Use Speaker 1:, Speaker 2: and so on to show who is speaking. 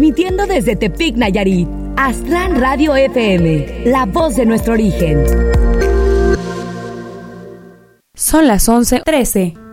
Speaker 1: transmitiendo desde Tepic, Nayarit. Aztlán Radio FM, la voz de nuestro origen.
Speaker 2: Son las 11:13.